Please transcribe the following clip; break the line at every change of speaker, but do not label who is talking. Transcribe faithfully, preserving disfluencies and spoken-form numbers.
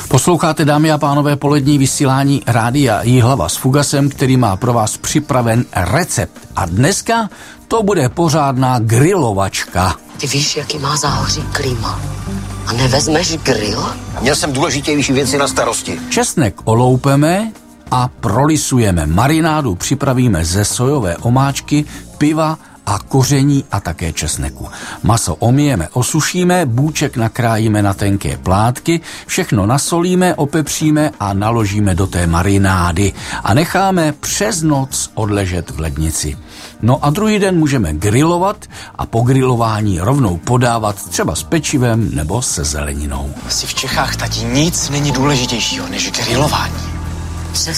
Posloucháte, dámy a pánové, polední vysílání Rádia Jihlava s Fugasem, který má pro vás připraven recept. A dneska to bude pořádná grilovačka.
Ty víš, jaký má záhoří klima? A nevezmeš grill?
Měl jsem důležitější věci na starosti.
Česnek oloupeme a prolisujeme. Marinádu připravíme ze sojové omáčky, piva a koření a také česneku. Maso omijeme, osušíme, bůček nakrájíme na tenké plátky, všechno nasolíme, opepříme a naložíme do té marinády a necháme přes noc odležet v lednici. No a druhý den můžeme grilovat a po grilování rovnou podávat třeba s pečivem nebo se zeleninou.
Asi v Čechách, tati, nic není důležitějšího než grilování.